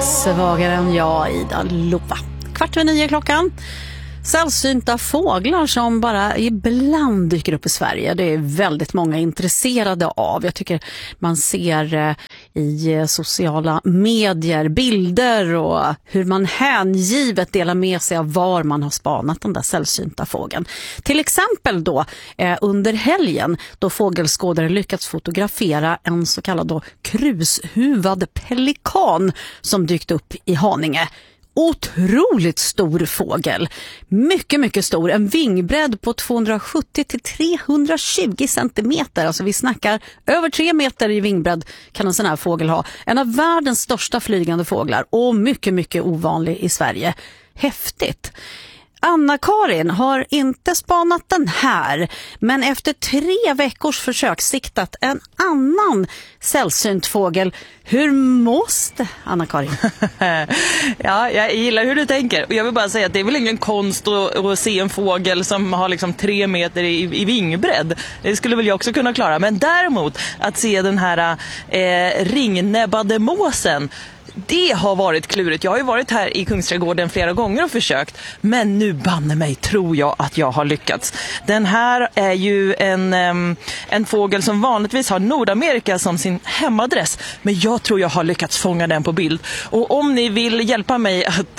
Svagare än jag, Ida Lova. 8:45 klockan. Sällsynta fåglar som bara ibland dyker upp i Sverige. Det är väldigt många intresserade av. Jag tycker man ser i sociala medier bilder och hur man hängivet delar med sig av var man har spanat den där sällsynta fågeln. Till exempel då under helgen då fågelskådare lyckats fotografera en så kallad då krushuvad pelikan som dykt upp i Haninge. Otroligt stor fågel. Mycket, mycket stor. En vingbredd på 270 till 320 centimeter. Alltså vi snackar över 3 meter i vingbredd kan en sån här fågel ha. En av världens största flygande fåglar och mycket, mycket ovanlig i Sverige. Häftigt. Anna-Karin har inte spanat den här, men efter 3 veckors försök siktat en annan sällsynt fågel. Hur måste Anna-Karin? Ja, jag gillar hur du tänker. Och jag vill bara säga att det är väl ingen konst att se en fågel som har liksom 3 meter i vingbredd. Det skulle väl jag också kunna klara. Men däremot att se den här ringnäbbade måsen, det har varit klurigt. Jag har ju varit här i Kungsträdgården flera gånger och försökt. Men nu banne mig tror jag att jag har lyckats. Den här är ju en fågel som vanligtvis har Nordamerika som sin hemadress. Men jag tror jag har lyckats fånga den på bild. Och om ni vill hjälpa mig att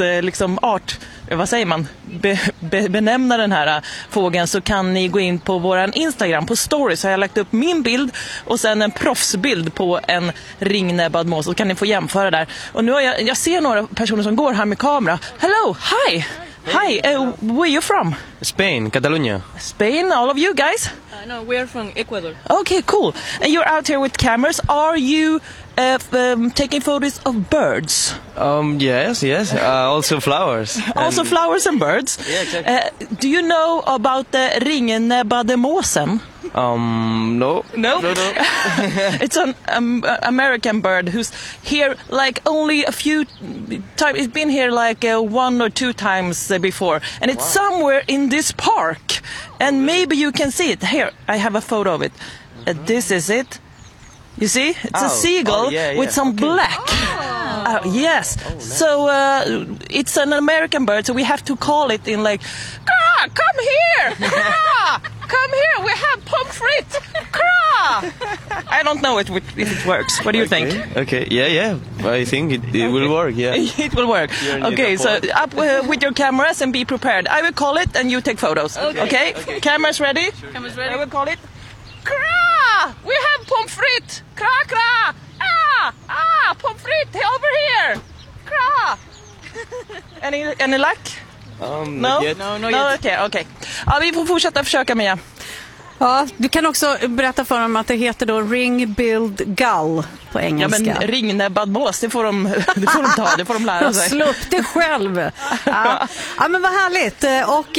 benämna den här fågeln, så kan ni gå in på våran Instagram på stories. Så har jag lagt upp min bild och sen en proffsbild på en ringnäbbad mås. Så kan ni få jämföra där. Och nu har jag ser några personer som går här med kamera. Hello, hi! Hi, where are you from? Spain, Catalonia. Spain, all of you guys? No, we are from Ecuador. Okay, cool. And you're out here with cameras. Are you taking photos of birds? Yes. Also flowers. Also flowers and birds? Yeah, exactly. Do you know about the ringnäbbade måsen? No. It's an American bird who's here like only a few times. It's been here like 1 or 2 times before. And it's somewhere in this park. And maybe you can see it. Here, I have a photo of it. This is it. You see? It's a seagull with some black. Yes. So it's an American bird, so we have to call it in like, come here! Come here! We have pommes frites! I don't know if it works. What do you think? Okay. Yeah. I think it will work. Yeah. It will work. Okay. So up with your cameras and be prepared. I will call it and you take photos. Okay. Cameras ready? Cameras ready. I will call it. We have pommes frites! Kra! Pommes frites over here! Kra! Any luck? Not yet. No, okay. Ja, vi får fortsätta försöka med. Ja, du kan också berätta för dem att det heter då ring-billed gull på engelska. Ja, men ringnäbbad mås, det får de ta, det får de lära sig. Slå upp det själv. Ja, men vad härligt. Och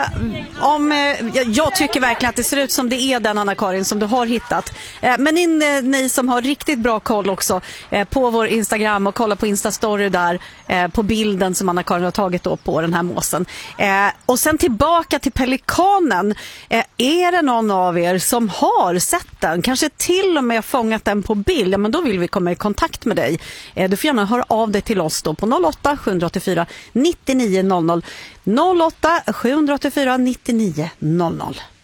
jag tycker verkligen att det ser ut som det är den Anna-Karin som du har hittat. Men ni som har riktigt bra koll också på vår Instagram och kolla på Instastory där på bilden som Anna-Karin har tagit då på den här måsen. Och sen tillbaka till pelikanen. Är det någon av er som har sett den, kanske till och med fångat den på bild, ja, men då vill vi komma i kontakt med dig. Du får gärna höra av dig till oss då på 08 784 99 00 08 784 99 00.